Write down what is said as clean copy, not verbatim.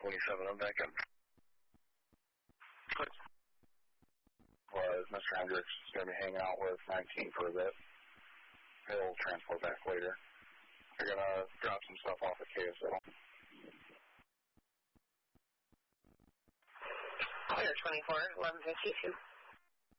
27, I'm back in. Good. Was Mr. Hendricks is going to be hanging out with 19 for a bit. He'll transport back later. They're going to drop some stuff off at KSL. Clear 24, 1152.